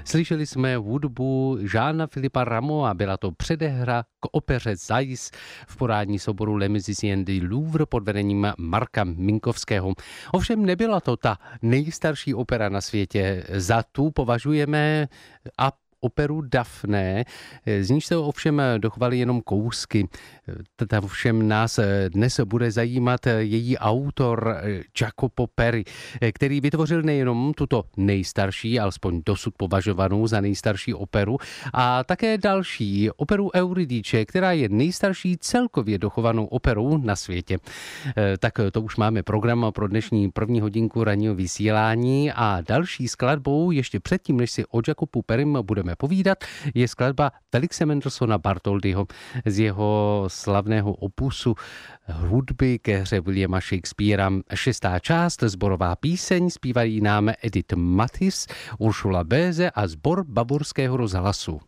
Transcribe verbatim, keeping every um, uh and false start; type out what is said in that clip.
Slyšeli jsme hudbu Jeana Philippa Rameau a byla to předehra k opeře Zajs v podání souboru Les Musiciens du Louvre pod vedením Marka Minkovského. Ovšem nebyla to ta nejstarší opera na světě. Za tu považujeme a operu Daphne, z níž se ovšem dochovaly jenom kousky. Tata ovšem nás dnes bude zajímat její autor Jacopo Peri, který vytvořil nejenom tuto nejstarší, alespoň dosud považovanou za nejstarší operu, a také další operu Euridice, která je nejstarší celkově dochovanou operou na světě. Tak to už máme program pro dnešní první hodinku ranního vysílání a další skladbou ještě předtím, než si o Jacopu Perim budeme povídat, je skladba Felixe Mendelssohna Bartholdyho z jeho slavného opusu hudby ke hře Williama Shakespearea. Šestá část, sborová píseň, zpívají nám Edith Mathis, Uršula Béze a sbor Bavorského rozhlasu.